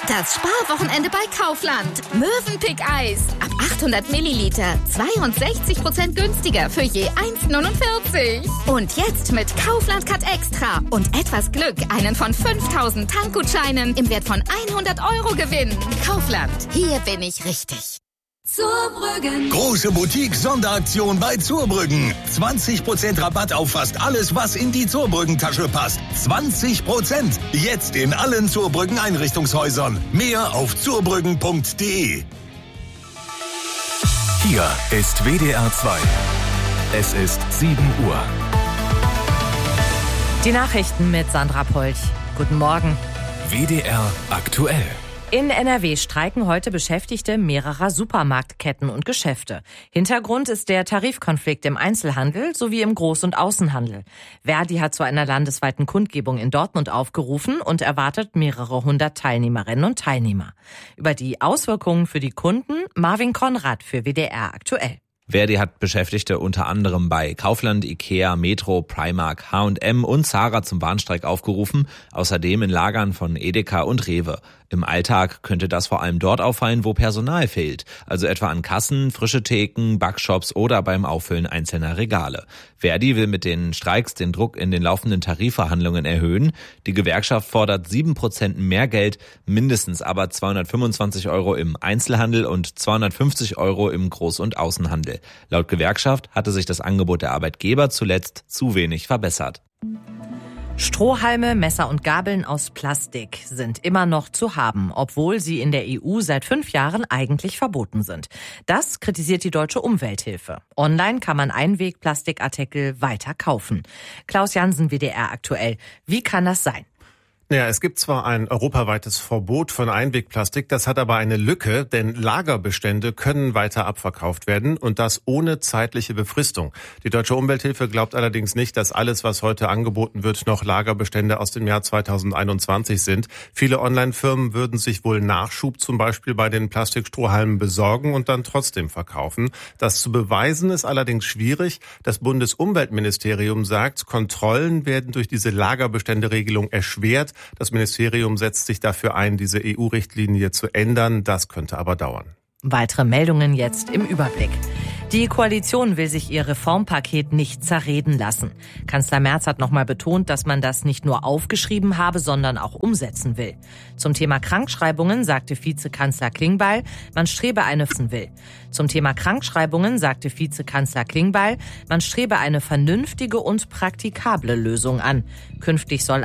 Das Sparwochenende bei Kaufland. Mövenpick-Eis. Ab 800 Milliliter. 62% günstiger für je 1,49. Und jetzt mit Kaufland Cut Extra und etwas Glück einen von 5000 Tankgutscheinen im Wert von 100 € gewinnen. Kaufland. Hier bin ich richtig. Zurbrüggen. Große Boutique-Sonderaktion bei Zurbrüggen. 20% Rabatt auf fast alles, was in die Zurbrüggen-Tasche passt. 20%. Jetzt in allen Zurbrüggen-Einrichtungshäusern. Mehr auf zurbrüggen.de. Hier ist WDR 2. Es ist 7 Uhr. Die Nachrichten mit Sandra Polch. Guten Morgen. WDR aktuell. In NRW streiken heute Beschäftigte mehrerer Supermarktketten und Geschäfte. Hintergrund ist der Tarifkonflikt im Einzelhandel sowie im Groß- und Außenhandel. Verdi hat zu einer landesweiten Kundgebung in Dortmund aufgerufen und erwartet mehrere hundert Teilnehmerinnen und Teilnehmer. Über die Auswirkungen für die Kunden Marvin Konrad für WDR aktuell. Verdi hat Beschäftigte unter anderem bei Kaufland, Ikea, Metro, Primark, H&M und Zara zum Warnstreik aufgerufen, außerdem in Lagern von Edeka und Rewe. Im Alltag könnte das vor allem dort auffallen, wo Personal fehlt, also etwa an Kassen, frische Theken, Backshops oder beim Auffüllen einzelner Regale. Verdi will mit den Streiks den Druck in den laufenden Tarifverhandlungen erhöhen. Die Gewerkschaft fordert 7% mehr Geld, mindestens aber 225 € im Einzelhandel und 250 € im Groß- und Außenhandel. Laut Gewerkschaft hatte sich das Angebot der Arbeitgeber zuletzt zu wenig verbessert. Strohhalme, Messer und Gabeln aus Plastik sind immer noch zu haben, obwohl sie in der EU seit 5 Jahren eigentlich verboten sind. Das kritisiert die Deutsche Umwelthilfe. Online kann man Einwegplastikartikel weiter kaufen. Klaus Jansen, WDR aktuell. Wie kann das sein? Ja, es gibt zwar ein europaweites Verbot von Einwegplastik, das hat aber eine Lücke, denn Lagerbestände können weiter abverkauft werden und das ohne zeitliche Befristung. Die Deutsche Umwelthilfe glaubt allerdings nicht, dass alles, was heute angeboten wird, noch Lagerbestände aus dem Jahr 2021 sind. Viele Online-Firmen würden sich wohl Nachschub zum Beispiel bei den Plastikstrohhalmen besorgen und dann trotzdem verkaufen. Das zu beweisen ist allerdings schwierig. Das Bundesumweltministerium sagt, Kontrollen werden durch diese Lagerbeständeregelung erschwert. Das Ministerium setzt sich dafür ein, diese EU-Richtlinie zu ändern. Das könnte aber dauern. Weitere Meldungen jetzt im Überblick. Die Koalition will sich ihr Reformpaket nicht zerreden lassen. Kanzler Merz hat nochmal betont, dass man das nicht nur aufgeschrieben habe, sondern auch umsetzen will. Zum Thema Krankschreibungen sagte Vizekanzler Klingbeil, man strebe eine vernünftige und praktikable Lösung an. Künftig soll